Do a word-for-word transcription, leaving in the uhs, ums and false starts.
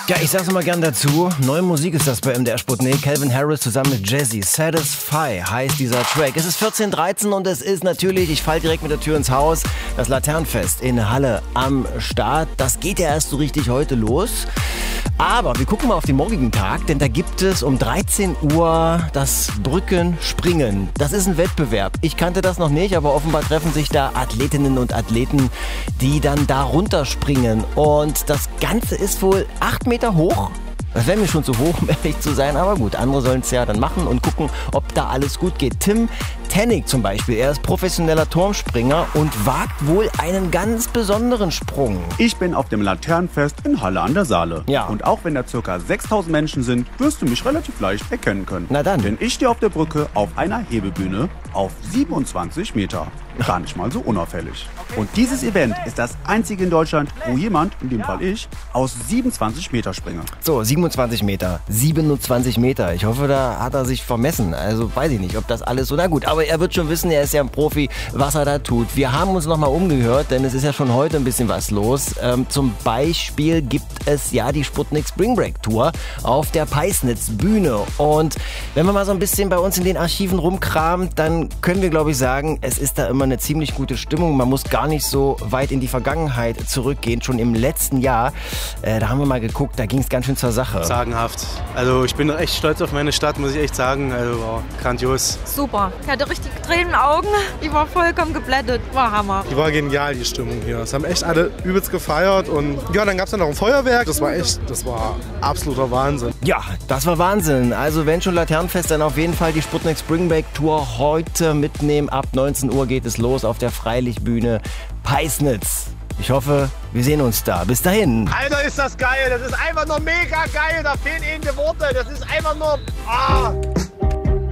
Ja, ich sag's immer gern dazu. Neue Musik ist das bei M D R Sputnik. Calvin Harris zusammen mit Jazzy. Satisfy heißt dieser Track. Es ist vierzehn Uhr dreizehn und es ist natürlich, ich fall direkt mit der Tür ins Haus, das Laternenfest in Halle am Start. Das geht ja erst so richtig heute los. Aber wir gucken mal auf den morgigen Tag, denn da gibt es um dreizehn Uhr das Brückenspringen. Das ist ein Wettbewerb. Ich kannte das noch nicht, aber offenbar treffen sich da Athletinnen und Athleten, die dann da runterspringen. Und das Ganze ist wohl acht Meter hoch. Das wäre mir schon zu hoch, um ehrlich zu sein. Aber gut, andere sollen es ja dann machen und gucken, ob da alles gut geht. Tim Tennig zum Beispiel, er ist professioneller Turmspringer und wagt wohl einen ganz besonderen Sprung. Ich bin auf dem Laternenfest in Halle an der Saale. Ja. Und auch wenn da ca. sechstausend Menschen sind, wirst du mich relativ leicht erkennen können. Na dann. Denn ich stehe auf der Brücke auf einer Hebebühne auf siebenundzwanzig Meter. Gar nicht mal so unauffällig. Und dieses Event ist das einzige in Deutschland, wo jemand, in dem Fall ich, aus siebenundzwanzig Meter springe. So, siebenundzwanzig Meter. siebenundzwanzig Meter. Ich hoffe, da hat er sich vermessen. Also weiß ich nicht, ob das alles so... Na gut, aber er wird schon wissen, er ist ja ein Profi, was er da tut. Wir haben uns nochmal umgehört, denn es ist ja schon heute ein bisschen was los. Ähm, zum Beispiel gibt es ja die Sputnik Spring Break Tour auf der Peisnitz Bühne. Und wenn man mal so ein bisschen bei uns in den Archiven rumkramt, dann können wir, glaube ich, sagen, es ist da immer eine ziemlich gute Stimmung. Man muss gar nicht so weit in die Vergangenheit zurückgehen. Schon im letzten Jahr, äh, da haben wir mal geguckt, da ging es ganz schön zur Sache. Sagenhaft. Also ich bin echt stolz auf meine Stadt, muss ich echt sagen. Also war grandios. Super. Ich hatte richtig Tränen in den Augen. Ich war vollkommen geblättet. War Hammer. Die war genial, die Stimmung hier. Es haben echt alle übelst gefeiert. Und ja, dann gab es dann noch ein Feuerwerk. Das war echt, das war absoluter Wahnsinn. Ja, das war Wahnsinn. Also wenn schon Laternenfest, dann auf jeden Fall die Sputnik Spring Break Tour heute mitnehmen. Ab neunzehn Uhr geht es los auf der Freilichtbühne Peisnitz. Ich hoffe, wir sehen uns da. Bis dahin. Alter, ist das geil. Das ist einfach nur mega geil. Da fehlen eben die Worte. Das ist einfach nur... Ah.